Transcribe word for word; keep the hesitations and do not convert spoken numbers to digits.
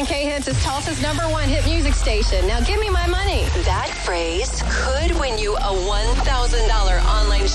K-Hits is Tulsa's number one hit music station. Now give me my money. That phrase could win you a one thousand dollars online